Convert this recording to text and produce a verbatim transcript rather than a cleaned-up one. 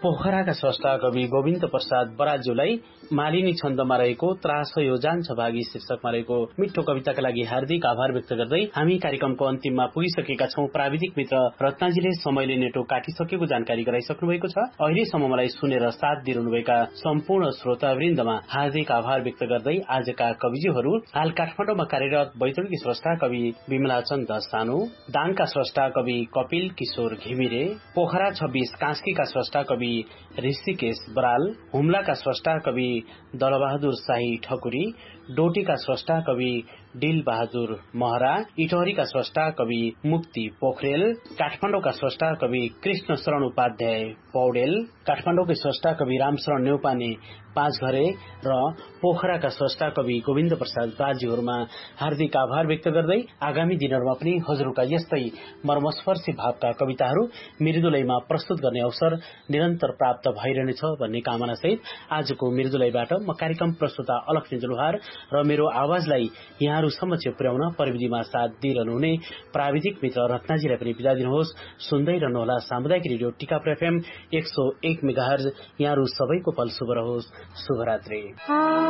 पोखराका स्रष्टा कवि गोविन्द प्रसाद बराज्यूलाई मालिनी छन्दमा रहेको त्रास यो जान्छ भागी शीर्षकमा रहेको मिठो कविताका लागि हार्दिक आभार व्यक्त गर्दै हामी कार्यक्रमको अन्तिममा पुगिसकेका छौं। प्राविधिक मित्र रत्नाजीले समयले नेटो काटिसकेको जानकारी गराइसक्नु भएको छ। अहिलेसम्म मलाई सुनेर साथ दिइरहनुभएका सम्पूर्ण श्रोतावृन्दमा हार्दिक आभार व्यक्त गर्दै आजका कविज्यूहरू हाल काठमाडौँमा कार्यरत बैतडीकी स्रष्टा कवि विमला चन्द सानु, दाङका स्रष्टा कवि कपिल किशोर घिमिरे, पोखरा छब्बीस कास्कीका स्रष्टा कवि ऋषिकेश बराल, हुम्लाका स्रष्टा कवि दलबहादुर शाही ठकुरी, डोटीका स्रष्टा कवि डिल बहादुर महरा, इटहरीका स्रष्टा कवि मुक्ति पोखरेल, काठमाडौँका स्रष्टा कवि कृष्ण शरण उपाध्याय पौडेल, काठमाडौँकै स्रष्टा कवि रामशरण नेउपाने पाँचघरे र पोखराका स्रष्टा कवि गोविन्द प्रसाद बाज्यूहरूमा हार्दिक आभार व्यक्त गर्दै आगामी दिनहरूमा पनि हजुरका यस्तै मर्मस्पर्शी भावका कविताहरू मृदुलयमा प्रस्तुत गर्ने अवसर निरन्तर प्राप्त भइरहनेछ भन्ने कामना सहित आजको मृदुलयबाट म कार्यक्रम प्रस्तुता अलक्ष्मी जलुहार र मेरो आवाजलाई यहाँहरू समक्ष पुर्याउन प्रविधिमा साथ दिइरहनुहुने प्राविधिक मित्र रत्नाजीलाई पनि बिदा दिनुहोस्। सुन्दै रहनुहोला सामुदायिक रेडियो टिकापुर एफएम एक सौ एक मेगाहर्ज। यहाँहरू सबैको पल शुभ रहोस्। शुभरात्रि।